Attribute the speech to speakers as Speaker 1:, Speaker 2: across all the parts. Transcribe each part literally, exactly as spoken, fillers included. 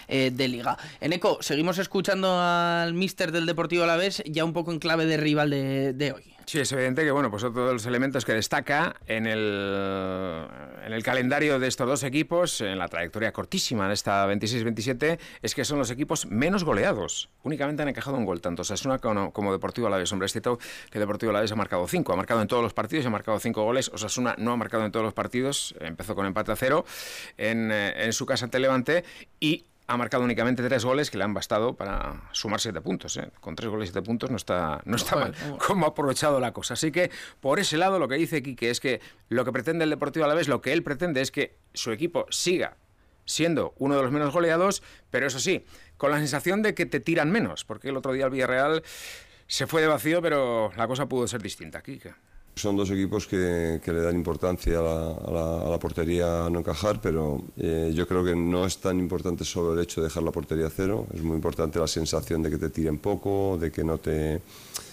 Speaker 1: eh, de Liga. Eneco, seguimos escuchando al míster del Deportivo Alavés, ya un poco en clave de rival de, de hoy.
Speaker 2: Sí, es evidente que, bueno, pues otro de los elementos que destaca en el, en el calendario de estos dos equipos, en la trayectoria cortísima de esta veintiséis veintisiete, es que son los equipos menos goleados. Únicamente han encajado un gol, tanto Osasuna como, como Deportivo Alavés. Hombre, es cierto que Deportivo Alavés ha marcado cinco, ha marcado en todos los partidos, ha marcado cinco goles. Osasuna no ha marcado en todos los partidos, empezó con empate a cero en, en su casa ante Levante y ha marcado únicamente tres goles que le han bastado para sumar siete puntos, ¿eh? Con tres goles y siete puntos no está, no está mal cómo ha aprovechado la cosa. Así que, por ese lado, lo que dice Quique es que lo que pretende el Deportivo Alavés, lo que él pretende es que su equipo siga siendo uno de los menos goleados, pero eso sí, con la sensación de que te tiran menos, porque el otro día el Villarreal se fue de vacío, pero la cosa pudo ser distinta, Quique.
Speaker 3: Son dos equipos que, que le dan importancia a la, a la, a la portería a no encajar, pero eh, yo creo que no es tan importante solo el hecho de dejar la portería a cero, es muy importante la sensación de que te tiren poco, de que no te...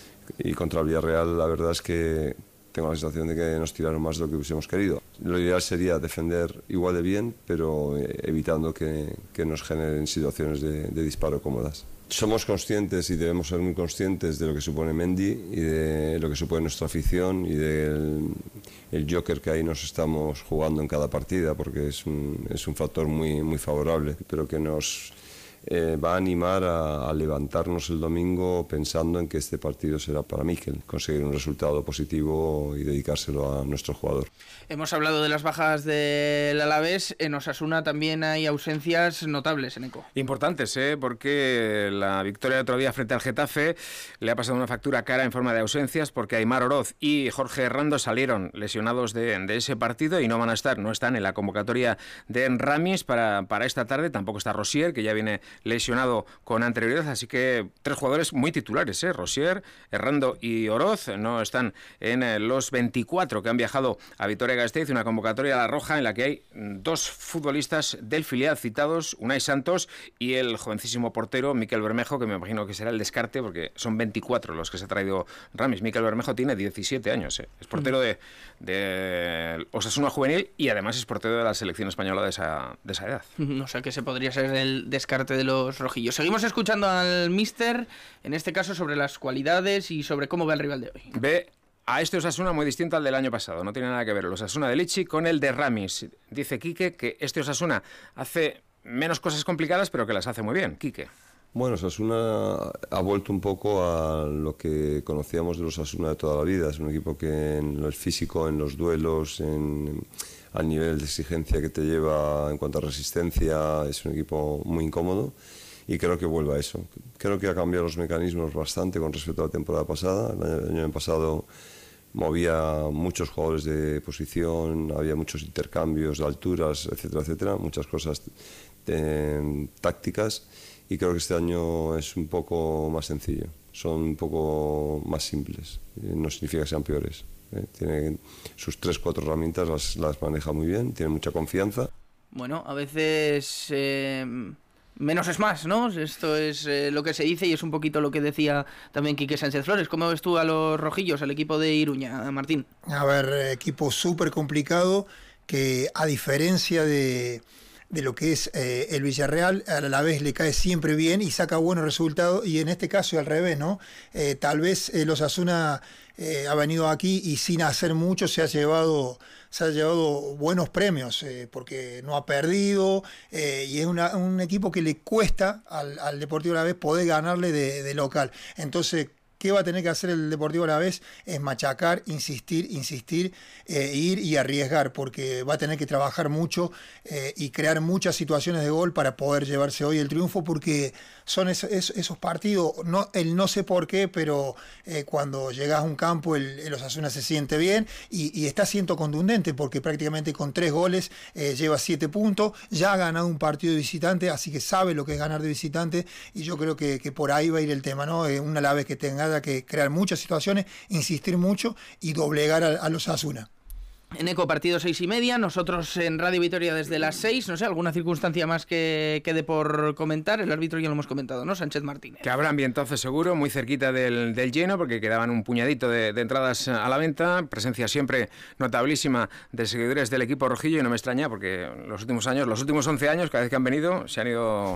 Speaker 3: Y contra el Villarreal la verdad es que tengo la sensación de que nos tiraron más de lo que hubiésemos querido. Lo ideal sería defender igual de bien, pero eh, evitando que, que nos generen situaciones de, de disparo cómodas. Somos conscientes y debemos ser muy conscientes de lo que supone Mendy y de lo que supone nuestra afición y del el joker que ahí nos estamos jugando en cada partida, porque es un, es un factor muy, muy favorable, pero que nos eh, va a animar a, a levantarnos el domingo pensando en que este partido será para Mikel, conseguir un resultado positivo y dedicárselo a nuestro jugador.
Speaker 1: Hemos hablado de las bajas del Alavés, en Osasuna también hay ausencias notables, Eneco.
Speaker 2: Importantes, ¿eh? Porque la victoria del otro día frente al Getafe le ha pasado una factura cara en forma de ausencias, porque Aimar Oroz y Jorge Herrando salieron lesionados de, de ese partido y no van a estar, no están en la convocatoria de Ramis para, para esta tarde. Tampoco está Rosier, que ya viene lesionado con anterioridad, así que tres jugadores muy titulares, ¿eh? Rosier, Herrando y Oroz no están en los veinticuatro que han viajado a Vitoria-Gasteiz, una convocatoria a la roja en la que hay dos futbolistas del filial citados, Unai Santos y el jovencísimo portero Mikel Bermejo, que me imagino que será el descarte porque son veinticuatro los que se ha traído Ramis. Mikel Bermejo tiene diecisiete años, ¿eh? Es portero de, de Osasuna juvenil y además es portero de la selección española de esa, de esa edad.
Speaker 1: No sé qué se podría ser el descarte de los rojillos. Seguimos escuchando al míster, en este caso sobre las cualidades y sobre cómo ve el rival de hoy.
Speaker 2: Ve a este Osasuna muy distinto al del año pasado, no tiene nada que ver el Osasuna de Lichi con el de Ramis. Dice Quique que este Osasuna hace menos cosas complicadas, pero que las hace muy bien. Quique.
Speaker 3: Bueno, Osasuna ha vuelto un poco a lo que conocíamos de los Osasuna de toda la vida. Es un equipo que en lo físico, en los duelos, en, al nivel de exigencia que te lleva en cuanto a resistencia, es un equipo muy incómodo. Y creo que vuelve a eso. Creo que ha cambiado los mecanismos bastante con respecto a la temporada pasada. El año pasado movía muchos jugadores de posición, había muchos intercambios de alturas, etcétera, etcétera, muchas cosas eh, tácticas, y creo que este año es un poco más sencillo, son un poco más simples, no significa que sean peores. ¿eh? Tiene sus tres, cuatro herramientas, las, las maneja muy bien, tiene mucha confianza.
Speaker 1: Bueno, a veces... Eh... menos es más, ¿no? Esto es eh, lo que se dice y es un poquito lo que decía también Quique Sánchez Flores. ¿Cómo ves tú a los rojillos, al equipo de Iruña, Martín?
Speaker 4: A ver, equipo súper complicado que a diferencia de, de lo que es eh, el Villarreal, a la vez le cae siempre bien y saca buenos resultados, y en este caso al revés, ¿no? Eh, tal vez el Osasuna eh, ha venido aquí y sin hacer mucho se ha llevado... se ha llevado buenos premios, eh, porque no ha perdido, eh, y es una, un equipo que le cuesta al, al Deportivo Alavés poder ganarle de, de local. Entonces, ¿qué va a tener que hacer el Deportivo Alavés? Es machacar, insistir, insistir, eh, ir y arriesgar, porque va a tener que trabajar mucho eh, y crear muchas situaciones de gol para poder llevarse hoy el triunfo, porque son es, es, esos partidos, no, el no sé por qué, pero eh, cuando llegas a un campo el, el Osasuna se siente bien y, y está siendo contundente, porque prácticamente con tres goles eh, lleva siete puntos, ya ha ganado un partido de visitante, así que sabe lo que es ganar de visitante, y yo creo que, que por ahí va a ir el tema, ¿no? Eh, un Alavés que tenga que crear muchas situaciones, insistir mucho y doblegar a, a los Osasuna.
Speaker 1: Eneco, partido seis y media, nosotros en Radio Vitoria desde las seis, no sé, alguna circunstancia más que quede por comentar, el árbitro ya lo hemos comentado, ¿no? Sánchez Martínez.
Speaker 2: Que habrá ambientazo seguro, muy cerquita del, del lleno, porque quedaban un puñadito de, de entradas a la venta, presencia siempre notabilísima de seguidores del equipo rojillo, y no me extraña porque los últimos años, los últimos once años, cada vez que han venido, se han ido